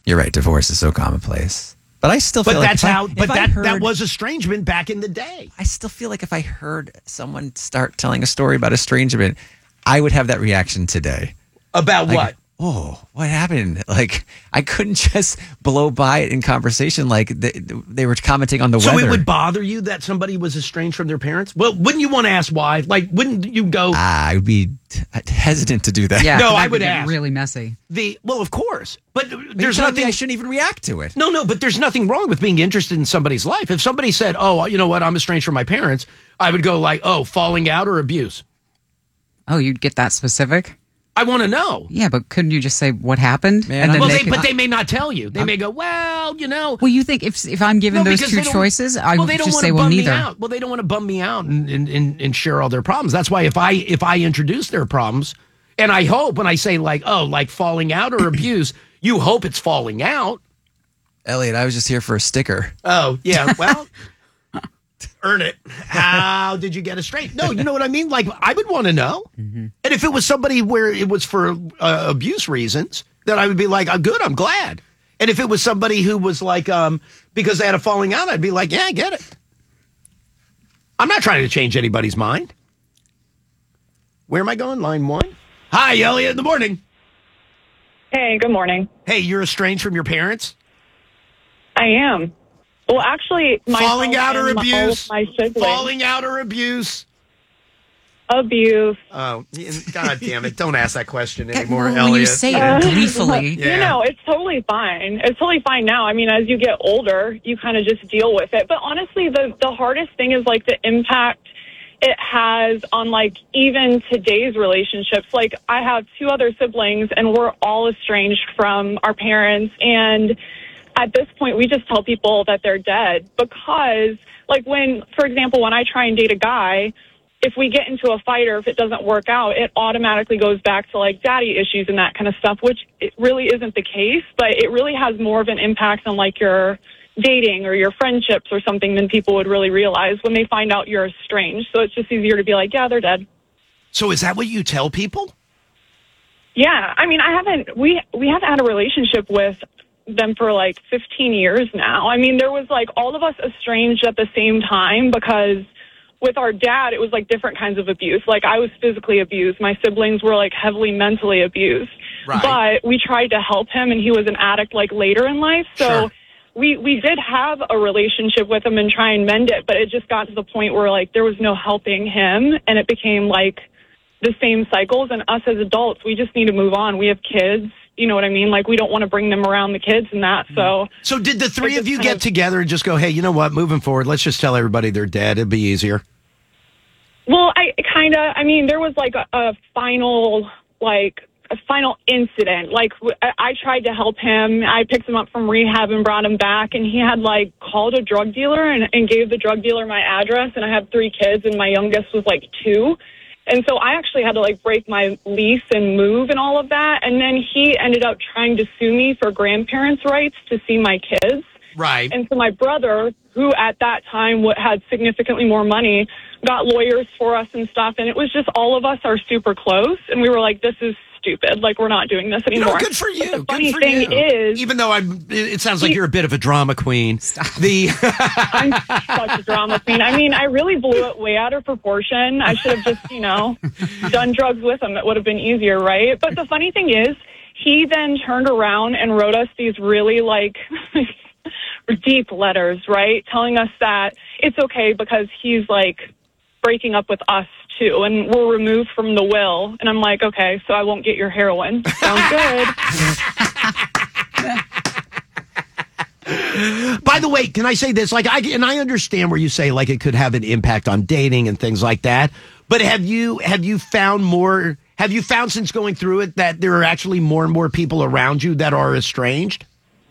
You're right. Divorce is so commonplace. But I still feel that was estrangement back in the day. I still feel like if I heard someone start telling a story about estrangement, I would have that reaction today. About what? Oh, what happened? Like, I couldn't just blow by it in conversation like they were commenting on the weather. So it would bother you that somebody was estranged from their parents? Well, wouldn't you want to ask why? Like, wouldn't you go... I would be hesitant to do that. Yeah, no, I would ask. Really messy. Well, of course. But there's nothing... I shouldn't even react to it. No, but there's nothing wrong with being interested in somebody's life. If somebody said, oh, you know what, I'm estranged from my parents, I would go like, oh, falling out or abuse? Oh, you'd get that specific? I want to know. Yeah, but couldn't you just say what happened? Man, but they may not tell you. They may go, well, you know. Well, you think if I'm given those two choices, I would just say, well, neither. Well, they don't want to bum me out and share all their problems. That's why if I introduce their problems, and I hope when I say like falling out or abuse, you hope it's falling out. Elliot, I was just here for a sticker. Oh, yeah. Well, earn it. How did you get estranged? No, you know what I mean? Like, I would want to know. Mm-hmm. And if it was somebody where it was for abuse reasons, then I would be like, good, I'm glad. And if it was somebody who was like, because they had a falling out, I'd be like, yeah, I get it. I'm not trying to change anybody's mind. Where am I going? Line 1? Hi, Elliot, in the morning. Hey, good morning. Hey, you're estranged from your parents? I am. Well, actually, falling out or abuse? My siblings. Falling out or abuse? Abuse. Oh, God damn it. Don't ask that question anymore, when Elliot. When you say it gleefully. Yeah. You know, it's totally fine. It's totally fine now. I mean, as you get older, you kind of just deal with it. But honestly, the hardest thing is, like, the impact it has on, like, even today's relationships. Like, I have 2 other siblings, and we're all estranged from our parents, and at this point, we just tell people that they're dead because, like, for example, when I try and date a guy, if we get into a fight or if it doesn't work out, it automatically goes back to, like, daddy issues and that kind of stuff, which it really isn't the case, but it really has more of an impact on, like, your dating or your friendships or something than people would really realize when they find out you're estranged. So it's just easier to be like, yeah, they're dead. So is that what you tell people? Yeah. I mean, we haven't had a relationship with them for like 15 years now. I mean, there was like all of us estranged at the same time because with our dad, it was like different kinds of abuse. Like I was physically abused. My siblings were like heavily mentally abused. Right. But we tried to help him and he was an addict like later in life. So sure. we did have a relationship with him and try and mend it, but it just got to the point where like there was no helping him and it became like the same cycles. And us as adults, we just need to move on. We have kids. You know what I mean? Like, we don't want to bring them around the kids and that, so... So did the 3 of you get together and just go, hey, you know what, moving forward, let's just tell everybody they're dead, it'd be easier? Well, I mean, there was, like, a final incident. Like, I tried to help him. I picked him up from rehab and brought him back, and he had, like, called a drug dealer and gave the drug dealer my address, and I have 3 kids, and my youngest was, like, 2. And so I actually had to, like, break my lease and move and all of that. And then he ended up trying to sue me for grandparents' rights to see my kids. Right. And so my brother, who at that time had significantly more money, got lawyers for us and stuff. And it was just all of us are super close. And we were like, this is stupid. Like, we're not doing this anymore. No, good for you. But the funny thing is... Even though it sounds like you're a bit of a drama queen. I'm such a drama queen. I mean, I really blew it way out of proportion. I should have just, done drugs with him. It would have been easier, right? But the funny thing is, he then turned around and wrote us these really, like... deep letters, right? Telling us that it's okay because he's, like, breaking up with us, too, and we're removed from the will. And I'm like, okay, so I won't get your heroin. Sounds good. By the way, can I say this? Like, I understand where you say, like, it could have an impact on dating and things like that. But have you found since going through it that there are actually more and more people around you that are estranged?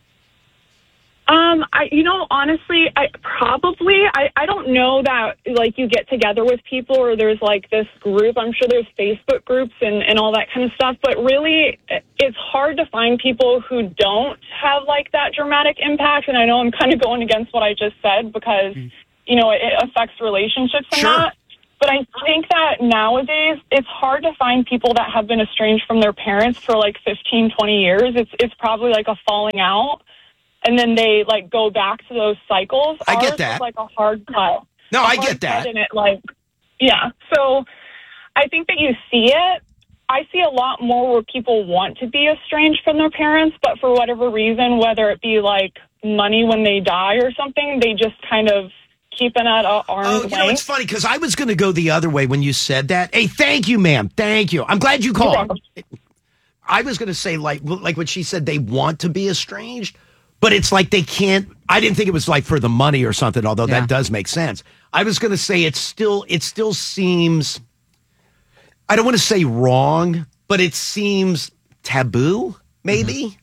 Honestly, I don't know that, like, you get together with people or there's, like, this group. I'm sure there's Facebook groups and all that kind of stuff. But really, it's hard to find people who don't have, like, that dramatic impact. And I know I'm kind of going against what I just said because, it affects relationships and that. But I think that nowadays it's hard to find people that have been estranged from their parents for like 15, 20 years. It's probably like a falling out, and then they like go back to those cycles. I get that. Ours was like a hard cut. No, I get that. And it yeah. So I think that you see it. I see a lot more where people want to be estranged from their parents, but for whatever reason, whether it be like money when they die or something, they just kind of keep it at arm's length. It's funny because I was going to go the other way when you said that. Hey, thank you, ma'am. Thank you. I'm glad you called. I was going to say like when she said they want to be estranged, but it's like they can't. I didn't think it was like for the money or something, although that does make sense. I was going to say it still seems, I don't want to say wrong, but it seems taboo, maybe.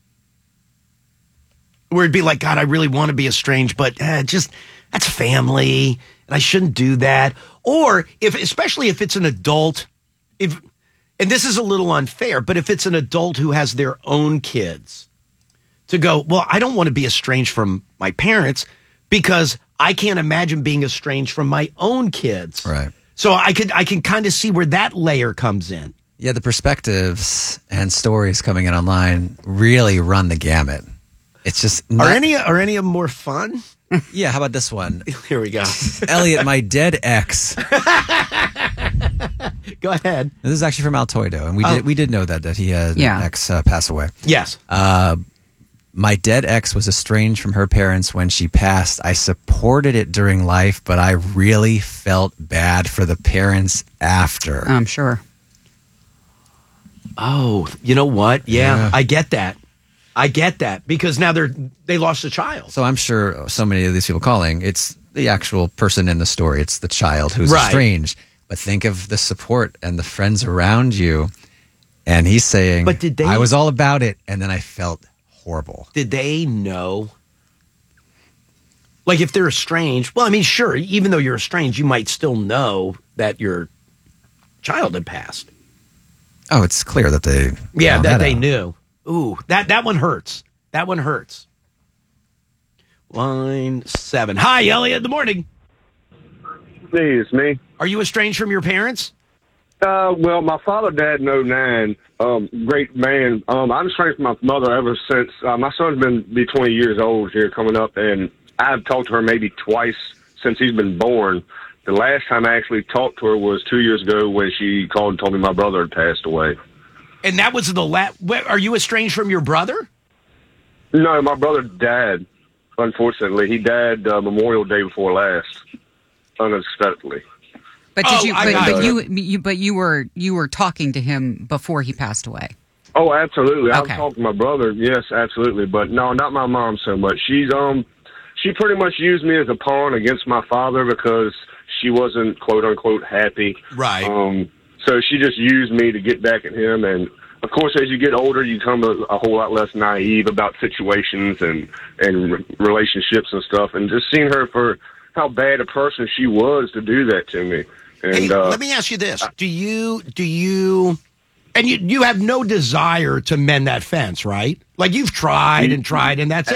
Where it'd be like, God, I really want to be estranged, but just that's family, and I shouldn't do that. Or especially if it's an adult, and this is a little unfair, but if it's an adult who has their own kids, to go, well, I don't want to be estranged from my parents because I can't imagine being estranged from my own kids. Right. So I can kind of see where that layer comes in. Yeah, the perspectives and stories coming in online really run the gamut. It's just are any of them more fun? Yeah, how about this one? Here we go. Elliot, my dead ex. Go ahead. This is actually from Altoido, and we did know that he had an ex pass away. Yes. My dead ex was estranged from her parents when she passed. I supported it during life, but I really felt bad for the parents after. I'm sure. Oh, you know what? Yeah. I get that. Because now they lost a child. So I'm sure so many of these people calling, it's the actual person in the story. It's the child who's estranged. But think of the support and the friends around you. And he's saying, but did they, I was all about it, and then I felt horrible. Did they know? Like if they're estranged, well, I mean, sure, even though you're estranged, you might still know that your child had passed. Oh, it's clear that they knew. Ooh, that one hurts. That one hurts. Line 7. Hi, Elliot. Good morning. Hey, it's me. Are you estranged from your parents? Well, my father died in 2009. Great man. I'm estranged from my mother ever since. My son's be 20 years old here coming up, and I've talked to her maybe twice since he's been born. The last time I actually talked to her was 2 years ago when she called and told me my brother had passed away. And that was the last. Are you estranged from your brother? No, my brother died. Unfortunately, he died Memorial Day before last, unexpectedly. But did you were talking to him before he passed away? Oh, absolutely. Okay. I've talked to my brother. Yes, absolutely. But no, not my mom so much. She pretty much used me as a pawn against my father because she wasn't quote unquote happy. Right. So she just used me to get back at him. And of course, as you get older, you become a whole lot less naive about situations and relationships and stuff. And just seeing her for how bad a person she was to do that to me. And, hey, let me ask you this: Do you, and you have no desire to mend that fence, right? Like you've tried, and that's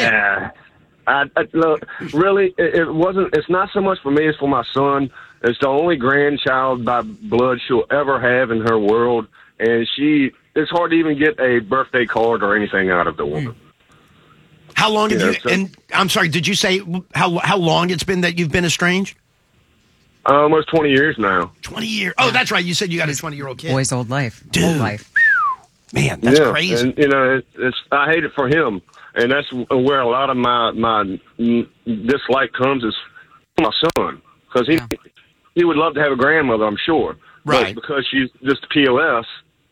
it. Look, really, it wasn't. It's not so much for me; it's for my son. It's the only grandchild by blood she'll ever have in her world, and it's hard to even get a birthday card or anything out of the woman. How long have you? And I'm sorry, did you say how long it's been that you've been estranged? Almost 20 years now. 20 years. Oh, that's right. You said you got a 20-year-old kid. Boy's old life. Dude. Whole life. Man, that's crazy. And I hate it for him, and that's where a lot of my dislike comes is for my son because he would love to have a grandmother, I'm sure. Right. But because she's just POS,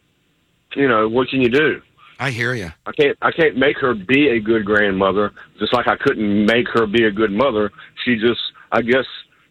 what can you do? I hear you. I can't make her be a good grandmother, just like I couldn't make her be a good mother. She just, I guess,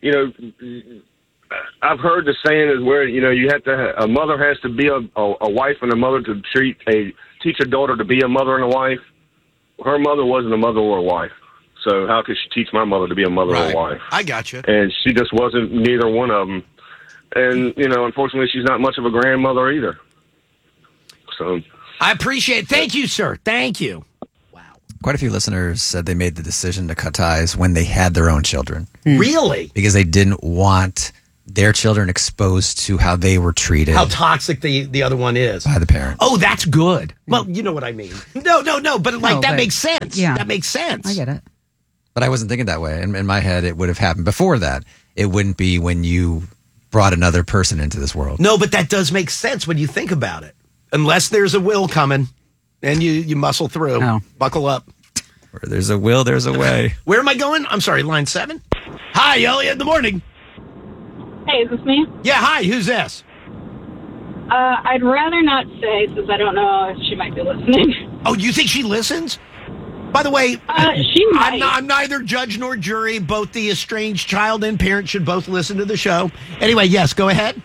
I've heard the saying is where, you have to, a mother has to be a wife and a mother to teach a daughter to be a mother and a wife. Her mother wasn't a mother or a wife. So how could she teach my mother to be a mother or a wife? I got you. And she just wasn't neither one of them. And, unfortunately, she's not much of a grandmother either. So I appreciate it. Thank you, sir. Thank you. Wow. Quite a few listeners said they made the decision to cut ties when they had their own children. Really? Because they didn't want their children exposed to how they were treated. How toxic the other one is. By the parent. Oh, that's good. Well, you know what I mean. No. But that makes sense. Yeah. That makes sense. I get it. But I wasn't thinking that way. In my head, it would have happened before that. It wouldn't be when you brought another person into this world. No, but that does make sense when you think about it. Unless there's a will coming and you muscle through. Oh. Buckle up. Where there's a will, there's a way. Where am I going? I'm sorry, line 7. Hi, Elliot, in the morning. Hey, is this me? Yeah, hi, who's this? I'd rather not say since I don't know if she might be listening. Oh, you think she listens? By the way, she might. I'm neither judge nor jury. Both the estranged child and parent should both listen to the show. Anyway, yes, go ahead.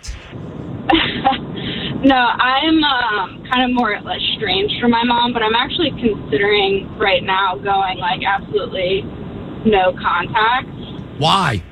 No, I'm kind of more estranged from my mom, but I'm actually considering right now going like absolutely no contact. Why?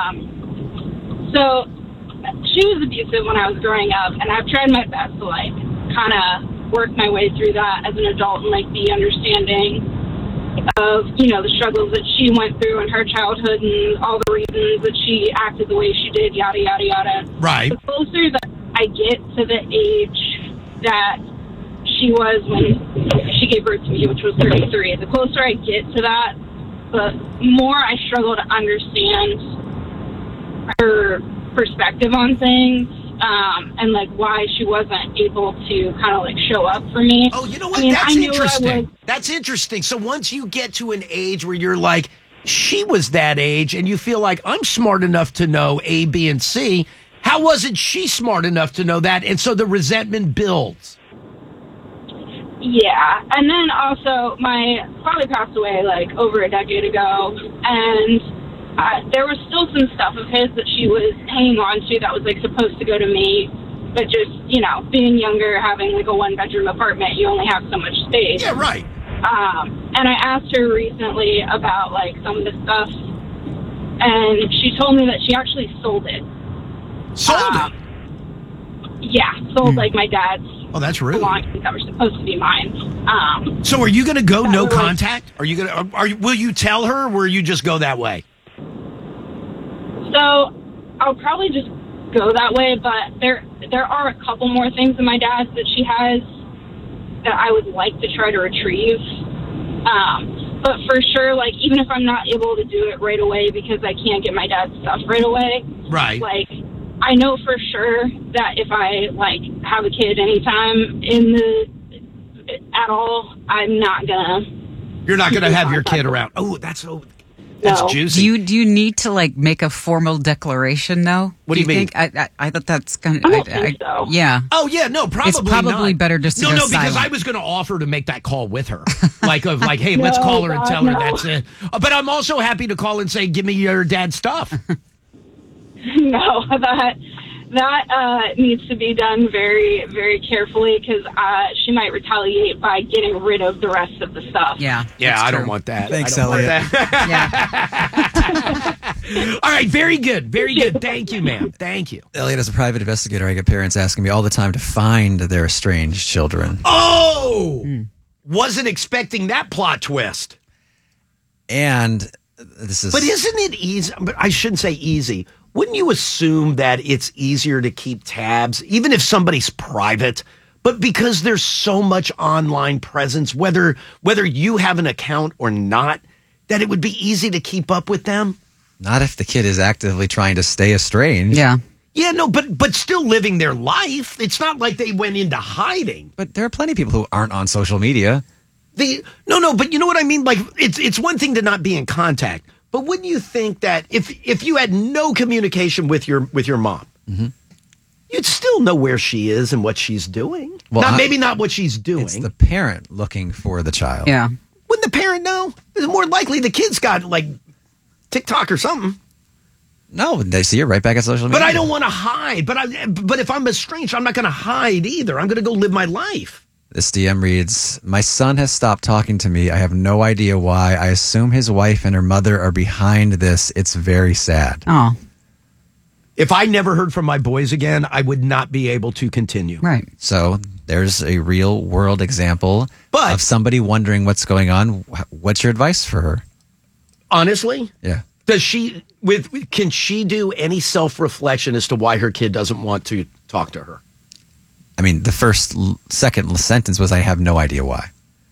So she was abusive when I was growing up, and I've tried my best to like kind of work my way through that as an adult and like be understanding of, you know, the struggles that she went through in her childhood and all the reasons that she acted the way she did, yada, yada, yada. Right. The closer that I get to the age that she was when she gave birth to me, which was 33, the closer I get to that, the more I struggle to understand her perspective on things. And like why she wasn't able to kind of like show up for me. Oh, you know what? I mean, That's I knew interesting. That's interesting. So once you get to an age where you're like, she was that age, and you feel like I'm smart enough to know A, B, and C, how wasn't she smart enough to know that? And so the resentment builds. Yeah. And then also my father passed away like over a decade ago, and there was still some stuff of his that she was hanging on to that was like supposed to go to me, but just, you know, being younger, having like a 1-bedroom apartment, you only have so much space. Yeah, right. And I asked her recently about like some of the stuff, and she told me that she actually sold it. Sold it? Yeah, sold like my dad's Oh, that's rude. belongings that were supposed to be mine. So are you going to go no was like- contact? Are you going to? Will you tell her, or will you just go that way? So I'll probably just go that way, but there are a couple more things in my dad's that she has that I would like to try to retrieve. But for sure, like, even if I'm not able to do it right away because I can't get my dad's stuff right away, Right. like, I know for sure that if I, like, have a kid anytime at all, I'm not gonna. You're not going to have your kid around. Oh, that's No. juicy. Do you need to like make a formal declaration though? What do you mean? think? I thought that's kind of. I don't think so. Yeah. Oh yeah, no, probably It's probably not. better just to no, go no, because silent. I was going to offer to make that call with her, like hey, let's call her and God, tell her no. that's it. But I'm also happy to call and say, give me your dad's stuff. No, that needs to be done very, very carefully because she might retaliate by getting rid of the rest of the stuff. Yeah. Yeah, that's I don't true. want that. Thanks, I don't want Elliot. that. Yeah. All right, very good, very good. Thank you, ma'am. Thank you. Elliot, as a private investigator, I get parents asking me all the time to find their estranged children. Oh, wasn't expecting that plot twist. And this is. But isn't it easy? But I shouldn't say easy. Wouldn't you assume that it's easier to keep tabs, even if somebody's private? But because there's so much online presence, whether you have an account or not, that it would be easy to keep up with them? Not if the kid is actively trying to stay estranged. Yeah. Yeah, no, but still living their life. It's not like they went into hiding. But there are plenty of people who aren't on social media. No, but you know what I mean? Like, it's one thing to not be in contact. But wouldn't you think that if you had no communication with your mom, you'd still know where she is and what she's doing? Well, maybe not what she's doing. It's the parent looking for the child. Yeah. Wouldn't the parent know? It's more likely the kid's got like TikTok or something. No, they see it right back at social media. But I don't want to hide. But if I'm estranged, I'm not going to hide either. I'm going to go live my life. This DM reads, my son has stopped talking to me. I have no idea why. I assume his wife and her mother are behind this. It's very sad. Oh. If I never heard from my boys again, I would not be able to continue. Right. So there's a real world example But- of somebody wondering what's going on. What's your advice for her? Honestly, Yeah. Can she do any self-reflection as to why her kid doesn't want to talk to her? I mean, the second sentence was, I have no idea why.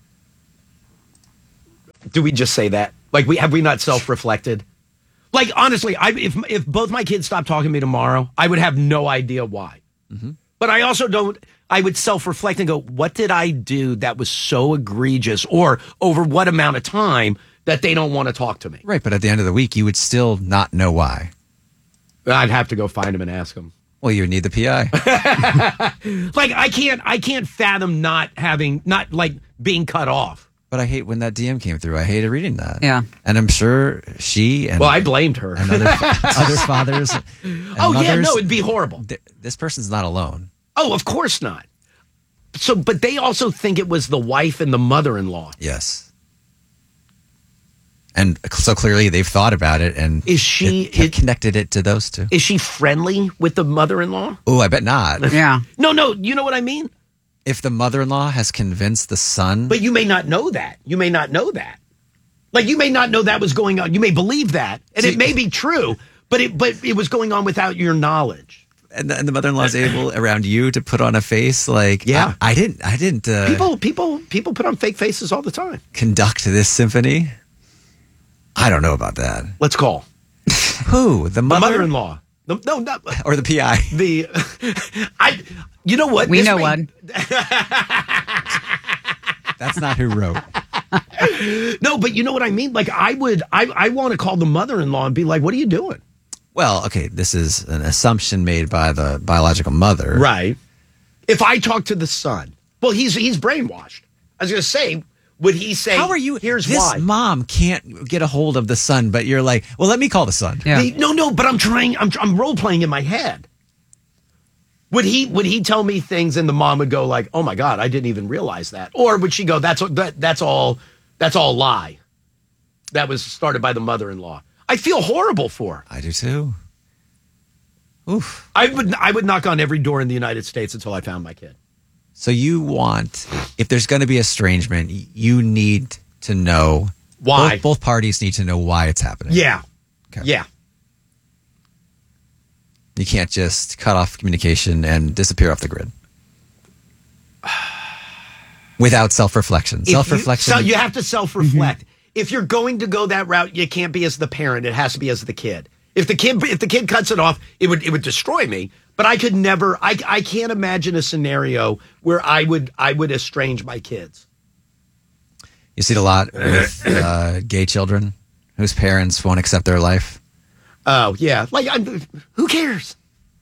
Do we just say that? Like, have we not self-reflected? Like, honestly, if both my kids stopped talking to me tomorrow, I would have no idea why. Mm-hmm. But I also don't. I would self-reflect and go, what did I do that was so egregious, or over what amount of time that they don't want to talk to me? Right, but at the end of the week, you would still not know why. I'd have to go find them and ask them. Well, you would need the PI. Like, I can't fathom not being cut off. But I hate when that DM came through. I hated reading that. Yeah. And I'm sure she and... Well, I blamed her. And other fathers and mothers, yeah, no, it'd be horrible. This person's not alone. Oh, of course not. So, but they also think it was the wife and the mother-in-law. Yes. And so clearly they've thought about it, and connected it to those two. Is she friendly with the mother-in-law? Oh, I bet not. Yeah. No, you know what I mean? If the mother-in-law has convinced the son... But you may not know that. Like, you may not know that was going on. You may believe that, and it may be true, but it was going on without your knowledge. And the mother-in-law is able around you to put on a face like, yeah, I didn't. People put on fake faces all the time. Conduct this symphony. I don't know about that. Let's call. Who? The mother-in-law. No, not or the PI. You know what? We know one. That's not who wrote. No, but you know what I mean? Like, I want to call the mother-in-law and be like, what are you doing? Well, okay, this is an assumption made by the biological mother. Right. If I talk to the son, well, he's brainwashed. I was going to say, would he say, how are you? Here's this why. Mom can't get a hold of the son, but you're like, well, let me call the son. Yeah. No, but I'm role-playing in my head. Would he tell me things and the mom would go like, oh my God, I didn't even realize that? Or would she go, that's all lie. That was started by the mother-in-law. I feel horrible for her. I do too. Oof. I would knock on every door in the United States until I found my kid. So you want, if there's going to be estrangement, you need to know why. Both parties need to know why it's happening. Yeah. Okay. Yeah. You can't just cut off communication and disappear off the grid without self-reflection. Self-reflection. You have to self-reflect. Mm-hmm. If you're going to go that route, you can't be as the parent. It has to be as the kid. If the kid cuts it off, it would destroy me. But I could never. I can't imagine a scenario where I would estrange my kids. You see it a lot with gay children whose parents won't accept their life. Oh yeah, like who cares?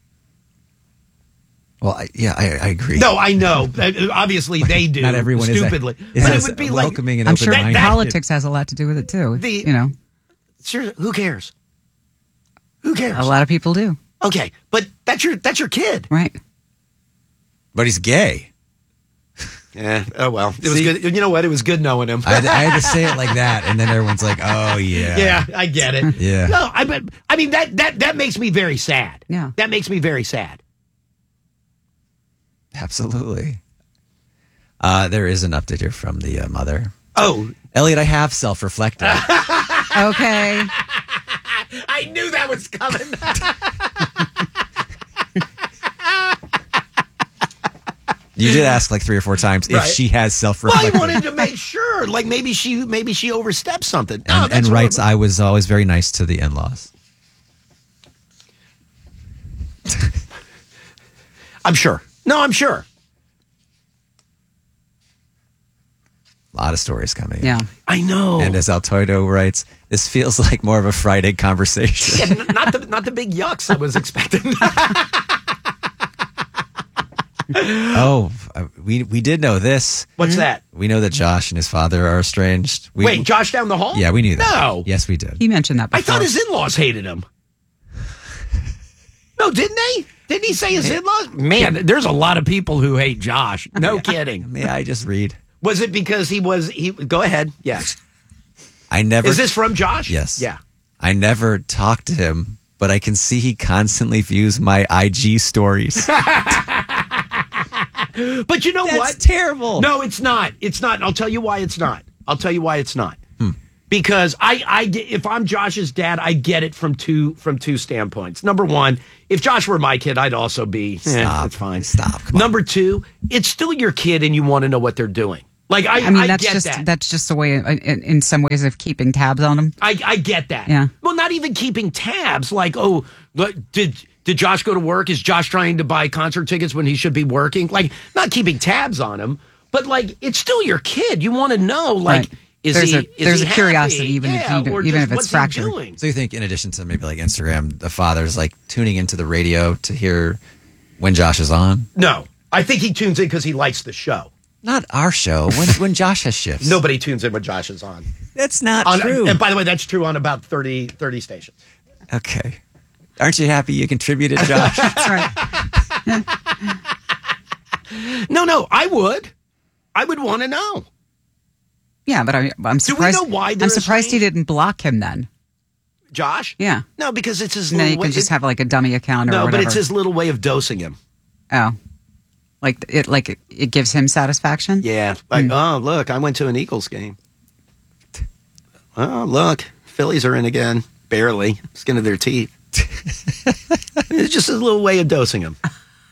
Well, I agree. No, I know. Obviously, they do. Not everyone stupidly. is but it would be welcoming like, and I'm sure open-minded. politics has a lot to do with it too. Seriously, who cares? Who cares? A lot of people do. Okay, but that's your kid, right? But he's gay. Yeah. Oh well, it was good. You know what? It was good knowing him. I had to say it like that, and then everyone's like, "Oh yeah, yeah, I get it." Yeah. No, I mean that makes me very sad. Yeah, that makes me very sad. Absolutely. There is an update here from the mother. Oh, Elliot, I have self-reflected. Okay. I knew that was coming. You did ask like 3 or 4 times if she has self-reflected. Well, I wanted to make sure. Like maybe she overstepped something. And writes, I was always very nice to the in-laws. I'm sure. No, I'm sure. A lot of stories coming. Yeah. I know. And as Altoido writes, this feels like more of a Friday conversation. Yeah, not the big yucks I was expecting. Oh, we did know this. What's that? We know that Josh and his father are estranged. Wait, Josh down the hall? Yeah, we knew that. No. Yes, we did. He mentioned that before. I thought his in-laws hated him. No, didn't they? Didn't he say his in-laws? Man, there's a lot of people who hate Josh. No kidding. May I just read? Was it because he go ahead. Yes. Is this from Josh? Yes. Yeah. I never talked to him, but I can see he constantly views my IG stories. But you know what? That's terrible. No, it's not. It's not. I'll tell you why it's not. Because if I'm Josh's dad, I get it from two standpoints. Number one, if Josh were my kid, I'd also be, that's fine. Stop. Number two, it's still your kid and you want to know what they're doing. Like, that's just a way, in some ways, of keeping tabs on them. I get that. Yeah. Well, not even keeping tabs. Like, oh, did Josh go to work? Is Josh trying to buy concert tickets when he should be working? Like, not keeping tabs on him, but like, it's still your kid. You want to know, like, right. There's a curiosity, even if it's fractured. So you think, in addition to maybe like Instagram, the father's like tuning into the radio to hear when Josh is on? No, I think he tunes in because he likes the show. Not our show. When Josh has shifts, nobody tunes in when Josh is on. That's not true. And by the way, that's true on about 30 stations. Okay, aren't you happy you contributed, Josh? That's right. No, I would want to know. Yeah, but I'm surprised. Do we know why I'm surprised he didn't block him then. Josh? Yeah. No, because it's his little way. No, you can just have like a dummy account or whatever. No, but it's his little way of dosing him. Oh. It gives him satisfaction? Yeah. Like, oh, look, I went to an Eagles game. Oh, look, Phillies are in again. Barely. Skin of their teeth. It's just his little way of dosing him.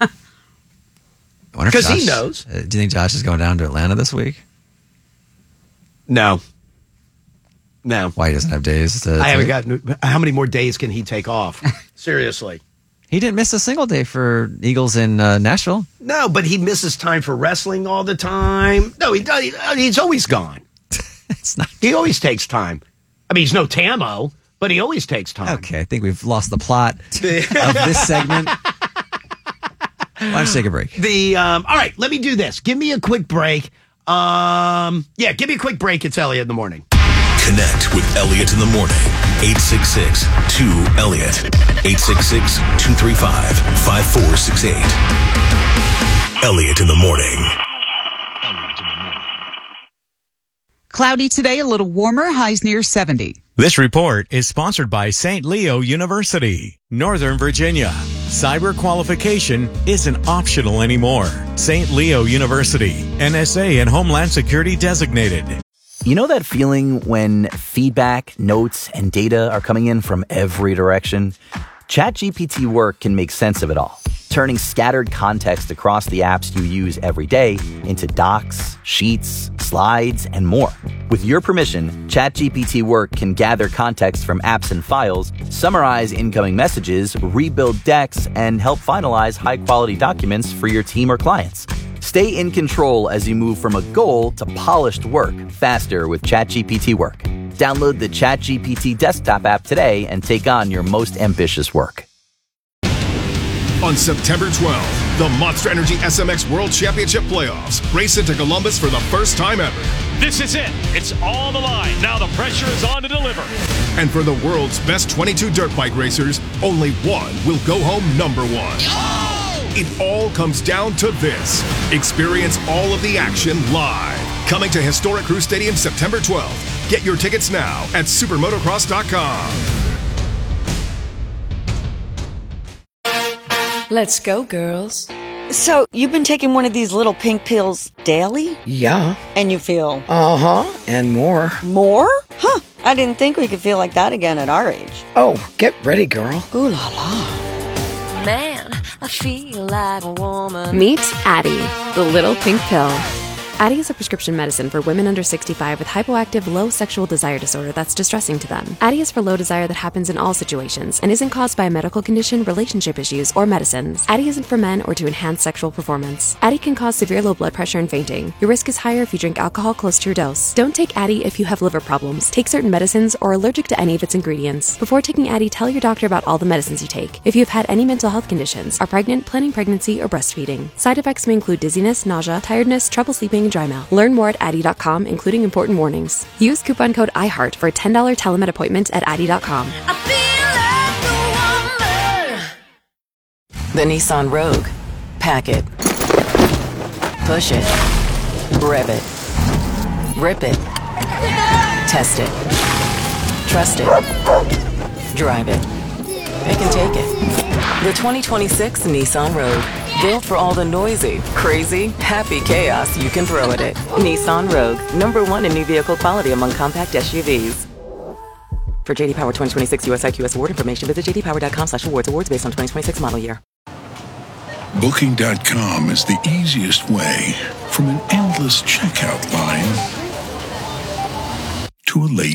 Because he knows. Do you think Josh is going down to Atlanta this week? No. Why he doesn't have days? I haven't gotten. How many more days can he take off? Seriously. He didn't miss a single day for Eagles in Nashville. No, but he misses time for wrestling all the time. No, he does. He's always gone. It's not. He always takes time. I mean, he's no Tamo, but he always takes time. Okay, I think we've lost the plot of this segment. Why don't you take a break? All right, let me do this. Give me a quick break. Give me a quick break. It's Elliot in the morning. Connect with Elliot in the morning. 866-2-ELLIOT. 866-235-5468. Elliot in the morning. Cloudy today, a little warmer, highs near 70. This report is sponsored by St. Leo University, Northern Virginia. Cyber qualification isn't optional anymore. St. Leo University, NSA and Homeland Security designated. You know that feeling when feedback, notes, and data are coming in from every direction? ChatGPT Work can make sense of it all, turning scattered context across the apps you use every day into docs, sheets, slides, and more. With your permission, ChatGPT Work can gather context from apps and files, summarize incoming messages, rebuild decks, and help finalize high-quality documents for your team or clients. Stay in control as you move from a goal to polished work faster with ChatGPT Work. Download the ChatGPT desktop app today and take on your most ambitious work. On September 12th, the Monster Energy SMX World Championship Playoffs race into Columbus for the first time ever. This is it. It's on the line. Now the pressure is on to deliver. And for the world's best 22 dirt bike racers, only one will go home number one. Oh! It all comes down to this. Experience all of the action live. Coming to historic Crew Stadium September 12th. Get your tickets now at supermotocross.com. Let's go, girls. So, you've been taking one of these little pink pills daily? Yeah. And you feel? Uh-huh, and more. More? Huh, I didn't think we could feel like that again at our age. Oh, get ready, girl. Ooh la la. Man, I feel like a woman. Meet Addie, the little pink pill. Addie is a prescription medicine for women under 65 with hypoactive low sexual desire disorder that's distressing to them. Addie is for low desire that happens in all situations and isn't caused by a medical condition, relationship issues, or medicines. Addie isn't for men or to enhance sexual performance. Addie can cause severe low blood pressure and fainting. Your risk is higher if you drink alcohol close to your dose. Don't take Addie if you have liver problems, take certain medicines, or are allergic to any of its ingredients. Before taking Addie, tell your doctor about all the medicines you take. If you have had any mental health conditions, are pregnant, planning pregnancy, or breastfeeding. Side effects may include dizziness, nausea, tiredness, trouble sleeping, and dry mouth. Learn more at Addie.com, including important warnings. Use coupon code IHEART for a $10 telemed appointment at Addie.com. The Nissan Rogue. Pack it. Push it. Rev it. Rip it. Test it. Trust it. Drive it. Pick and take it. The 2026 Nissan Rogue. Built for all the noisy, crazy, happy chaos you can throw at it. Nissan Rogue, #1 in new vehicle quality among compact SUVs. For JD Power 2026 US IQS award information, visit jdpower.com/awards. Awards based on 2026 model year. Booking.com is the easiest way from an endless checkout line to a late